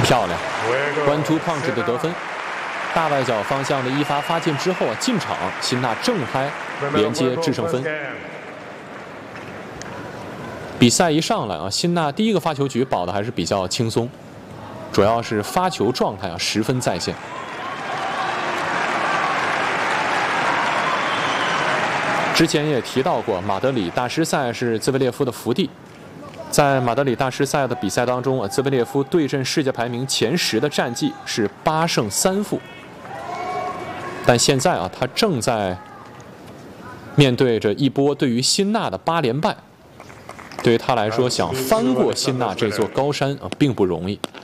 漂亮 ，1-2 punch 的得分。大外角方向的一发发进之后啊，进场，辛纳正拍连接制胜分。比赛一上来啊，辛纳第一个发球局保的还是比较轻松，主要是发球状态啊十分在线。之前也提到过，马德里大师赛是兹维列夫的福地。在马德里大师赛的比赛当中啊，兹维列夫对阵世界排名前10的战绩是8胜3负。但现在啊，他正在面对着一波对于辛纳的8连败。对于他来说，想翻过辛纳这座高山啊，并不容易。